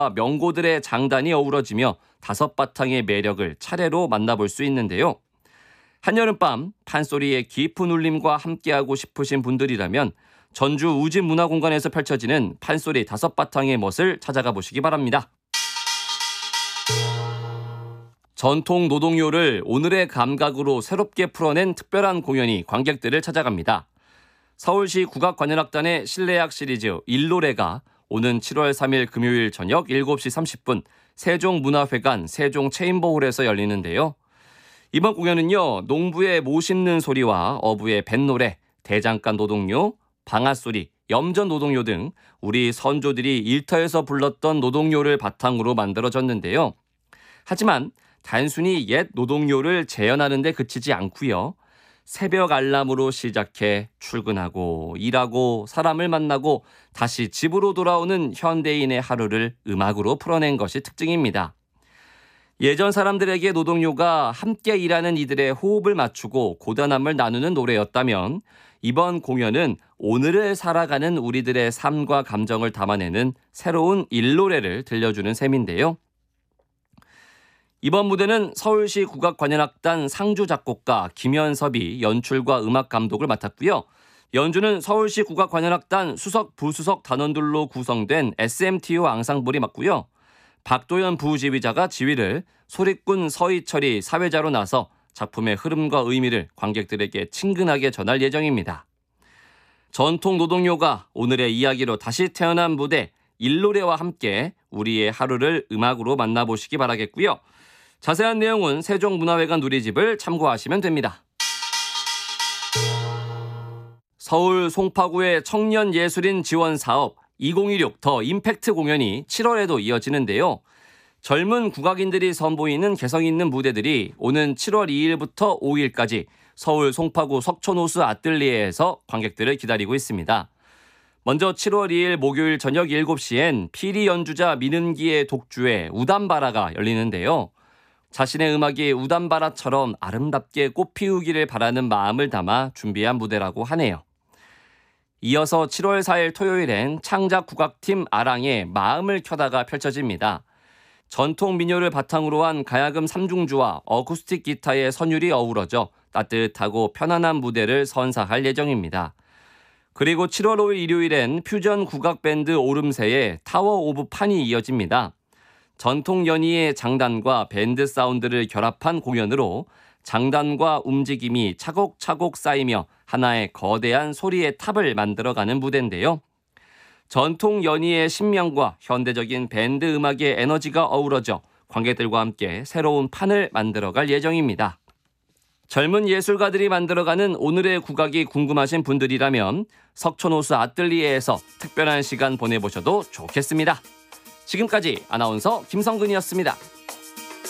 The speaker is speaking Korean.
명고들의 장단이 어우러지며 다섯 바탕의 매력을 차례로 만나볼 수 있는데요. 한여름밤 판소리의 깊은 울림과 함께하고 싶으신 분들이라면 전주 우진문화공간에서 펼쳐지는 판소리 다섯 바탕의 멋을 찾아가 보시기 바랍니다. 전통 노동요를 오늘의 감각으로 새롭게 풀어낸 특별한 공연이 관객들을 찾아갑니다. 서울시 국악관현악단의 실내악 시리즈 일노래가 오는 7월 3일 금요일 저녁 7시 30분 세종문화회관 세종체인버홀에서 열리는데요. 이번 공연은요, 농부의 모 심는 소리와 어부의 뱃노래, 대장간 노동요, 방아소리, 염전 노동요 등 우리 선조들이 일터에서 불렀던 노동요를 바탕으로 만들어졌는데요. 하지만 단순히 옛 노동요를 재현하는 데 그치지 않고요. 새벽 알람으로 시작해 출근하고 일하고 사람을 만나고 다시 집으로 돌아오는 현대인의 하루를 음악으로 풀어낸 것이 특징입니다. 예전 사람들에게 노동요가 함께 일하는 이들의 호흡을 맞추고 고단함을 나누는 노래였다면 이번 공연은 오늘을 살아가는 우리들의 삶과 감정을 담아내는 새로운 일노래를 들려주는 셈인데요. 이번 무대는 서울시 국악관현악단 상주 작곡가 김현섭이 연출과 음악 감독을 맡았고요. 연주는 서울시 국악관현악단 수석, 부수석 단원들로 구성된 SMTO 앙상블이 맡고요. 박도연 부지휘자가 지휘를, 소리꾼 서희철이 사회자로 나서 작품의 흐름과 의미를 관객들에게 친근하게 전할 예정입니다. 전통 노동요가 오늘의 이야기로 다시 태어난 무대 일노래와 함께 우리의 하루를 음악으로 만나보시기 바라겠고요. 자세한 내용은 세종문화회관 누리집을 참고하시면 됩니다. 서울 송파구의 청년예술인 지원사업 2016 더 임팩트 공연이 7월에도 이어지는데요. 젊은 국악인들이 선보이는 개성 있는 무대들이 오는 7월 2일부터 5일까지 서울 송파구 석촌호수 아뜰리에에서 관객들을 기다리고 있습니다. 먼저 7월 2일 목요일 저녁 7시엔 피리 연주자 민은기의 독주에 우담바라가 열리는데요. 자신의 음악이 우담바라처럼 아름답게 꽃피우기를 바라는 마음을 담아 준비한 무대라고 하네요. 이어서 7월 4일 토요일엔 창작국악팀 아랑의 마음을 켜다가 펼쳐집니다. 전통 민요를 바탕으로 한 가야금 3중주와 어쿠스틱 기타의 선율이 어우러져 따뜻하고 편안한 무대를 선사할 예정입니다. 그리고 7월 5일 일요일엔 퓨전 국악밴드 오름새의 타워 오브 판이 이어집니다. 전통 연희의 장단과 밴드 사운드를 결합한 공연으로 장단과 움직임이 차곡차곡 쌓이며 하나의 거대한 소리의 탑을 만들어가는 무대인데요. 전통 연희의 신명과 현대적인 밴드 음악의 에너지가 어우러져 관객들과 함께 새로운 판을 만들어갈 예정입니다. 젊은 예술가들이 만들어가는 오늘의 국악이 궁금하신 분들이라면 석촌호수 아뜰리에에서 특별한 시간 보내보셔도 좋겠습니다. 지금까지 아나운서 김성근이었습니다.